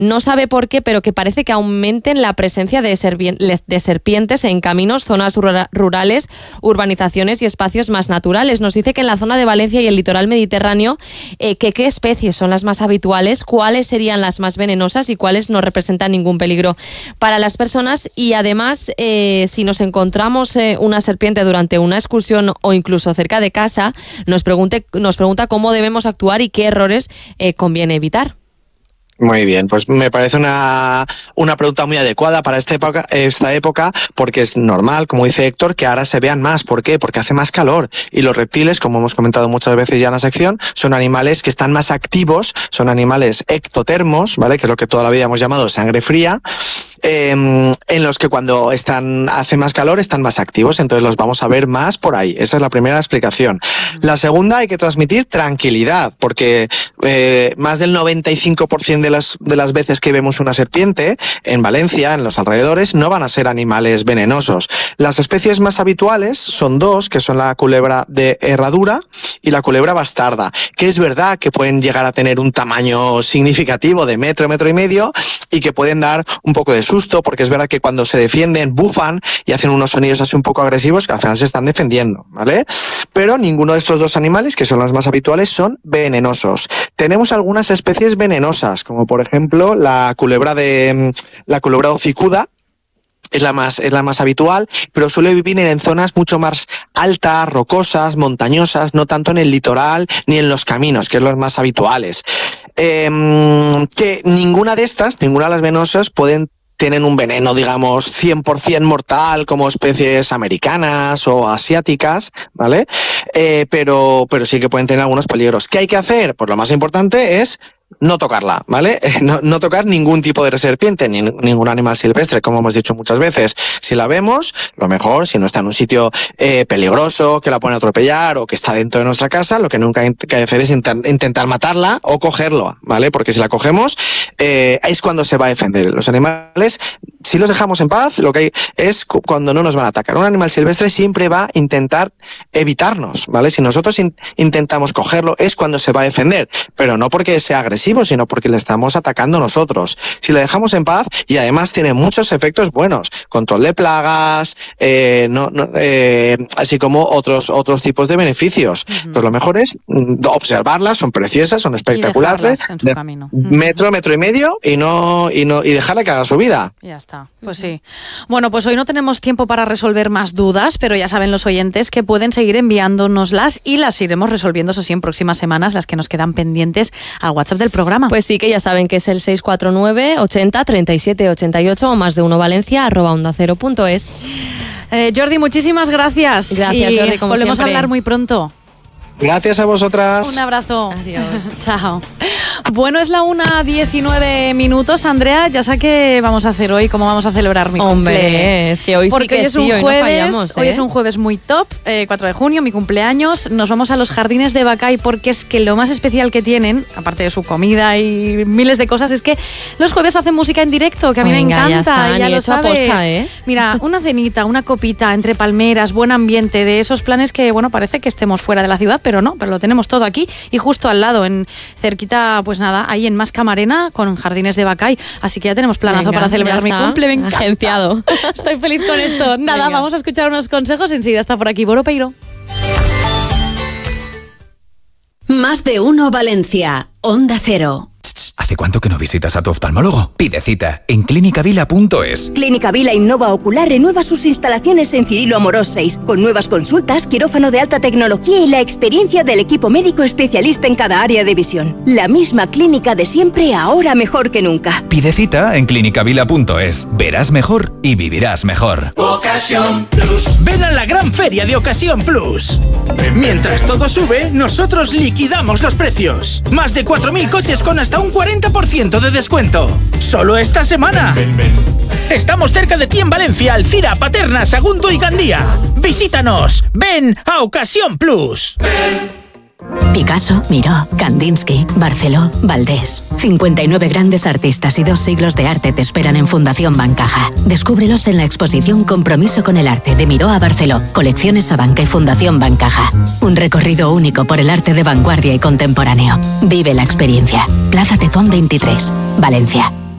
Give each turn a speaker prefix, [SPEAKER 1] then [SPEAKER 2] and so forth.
[SPEAKER 1] no sabe por qué, pero que parece que aumenten la presencia de serpientes en caminos, zonas rurales, urbanizaciones y espacios más naturales. Nos dice que en la zona de Valencia y el litoral mediterráneo, qué especies son las más habituales, cuáles serían las más venenosas y cuáles no representan ningún peligro para las personas. Y además, si nos encontramos una serpiente durante una excursión o incluso cerca de casa, nos pregunta cómo debemos actuar y qué errores conviene evitar.
[SPEAKER 2] Muy bien, pues me parece una pregunta muy adecuada para esta época, porque es normal, como dice Héctor, que ahora se vean más. ¿Por qué? Porque hace más calor. Y los reptiles, como hemos comentado muchas veces ya en la sección, son animales que están más activos, son animales ectotermos, ¿vale? Que es lo que toda la vida hemos llamado sangre fría, en los que cuando hace más calor están más activos, entonces los vamos a ver más por ahí. Esa es la primera explicación. La segunda, hay que transmitir tranquilidad, porque más del 95% de las veces que vemos una serpiente en Valencia, en los alrededores, no van a ser animales venenosos. Las especies más habituales son dos, que son la culebra de herradura y la culebra bastarda, que es verdad que pueden llegar a tener un tamaño significativo de metro y medio y que pueden dar un poco de susto, porque es verdad que cuando se defienden bufan y hacen unos sonidos así un poco agresivos que al final se están defendiendo, ¿vale? Pero ninguno de estos dos animales, que son los más habituales, son venenosos. Tenemos algunas especies venenosas, como por ejemplo la culebra hocicuda. Es la más habitual, pero suele vivir en zonas mucho más altas, rocosas, montañosas, no tanto en el litoral ni en los caminos, que es los más habituales. Que ninguna de las venenosas tienen un veneno, digamos, 100% mortal, como especies americanas o asiáticas, ¿vale? Pero sí que pueden tener algunos peligros. ¿Qué hay que hacer? Pues lo más importante es no tocarla, ¿vale? No tocar ningún tipo de serpiente, ni ningún animal silvestre, como hemos dicho muchas veces. Si la vemos, lo mejor, si no está en un sitio peligroso, que la pueden atropellar o que está dentro de nuestra casa, lo que nunca hay que hacer es intentar matarla o cogerla, ¿vale? Porque si la cogemos, es cuando se va a defender. Los animales, si los dejamos en paz, lo que hay es cuando no nos van a atacar. Un animal silvestre siempre va a intentar evitarnos, ¿vale? Si nosotros intentamos cogerlo, es cuando se va a defender, pero no porque sea agresivo, sino porque le estamos atacando nosotros. Si le dejamos en paz, y además tiene muchos efectos buenos, control de plagas, así como otros tipos de beneficios. Pues lo mejor es observarlas, son preciosas, son espectaculares,
[SPEAKER 3] en su camino.
[SPEAKER 2] metro y medio, y dejarla que haga su vida.
[SPEAKER 3] Ya está, pues sí. Bueno, pues hoy no tenemos tiempo para resolver más dudas, pero ya saben los oyentes que pueden seguir enviándonoslas y las iremos resolviendo así en próximas semanas, las que nos quedan pendientes al WhatsApp del programa.
[SPEAKER 1] Pues sí, que ya saben que es el 649 80 37 88 o más de uno Valencia @ondacero.es.
[SPEAKER 3] Jordi, muchísimas gracias.
[SPEAKER 1] Gracias, Jordi, como
[SPEAKER 3] volvemos
[SPEAKER 1] siempre.
[SPEAKER 3] a hablar muy pronto.
[SPEAKER 2] Gracias a vosotras.
[SPEAKER 3] Un abrazo.
[SPEAKER 1] Adiós.
[SPEAKER 3] Chao. Bueno, es la 1:19, Andrea. Ya sé qué vamos a hacer hoy, cómo vamos a celebrar mi cumple.
[SPEAKER 1] Hombre, es que hoy
[SPEAKER 3] porque
[SPEAKER 1] sí que
[SPEAKER 3] hoy es
[SPEAKER 1] sí,
[SPEAKER 3] un
[SPEAKER 1] hoy
[SPEAKER 3] jueves,
[SPEAKER 1] no fallamos.
[SPEAKER 3] Hoy es un jueves muy top, 4 de junio, mi cumpleaños. Nos vamos a los jardines de Bacay porque es que lo más especial que tienen, aparte de su comida y miles de cosas, es que los jueves hacen música en directo, que a mí me encanta, ya lo sabes.
[SPEAKER 1] Aposta, ¿eh?
[SPEAKER 3] Mira, una cenita, una copita entre palmeras, buen ambiente, de esos planes que, bueno, parece que estemos fuera de la ciudad, pero no, pero lo tenemos todo aquí y justo al lado, cerquita, pues nada, ahí en Más Camarena, con Jardines de Bacay. Así que ya tenemos planazo para celebrar mi cumple. Me encanta.
[SPEAKER 1] Agenciado.
[SPEAKER 3] Estoy feliz con esto. Nada, vamos a escuchar unos consejos. Enseguida está por aquí Boro Peiro.
[SPEAKER 4] Más de uno Valencia. Onda Cero.
[SPEAKER 5] ¿Hace cuánto que no visitas a tu oftalmólogo? Pide cita en clinicavila.es.
[SPEAKER 6] Clínica Vila Innova Ocular renueva sus instalaciones en Cirilo Amorós 6, con nuevas consultas, quirófano de alta tecnología y la experiencia del equipo médico especialista en cada área de visión. La misma clínica de siempre, ahora mejor que nunca.
[SPEAKER 5] Pide cita en clinicavila.es. Verás mejor y vivirás mejor.
[SPEAKER 7] Ocasión Plus. Ven a la gran feria de Ocasión Plus. Mientras todo sube, nosotros liquidamos los precios. Más de 4.000 coches con hasta un 40% de descuento. Solo esta semana. Ven. Estamos cerca de ti en Valencia, Alcira, Paterna, Sagunto y Gandía. Visítanos. Ven a Ocasión Plus.
[SPEAKER 4] Picasso, Miró, Kandinsky, Barceló, Valdés. 59 grandes artistas y 2 siglos de arte te esperan en Fundación Bancaja. Descúbrelos en la exposición Compromiso con el arte, de Miró a Barceló. Colecciones Abanca y Fundación Bancaja. Un recorrido único por el arte de vanguardia y contemporáneo. Vive la experiencia. Plaza Tetón 23, Valencia.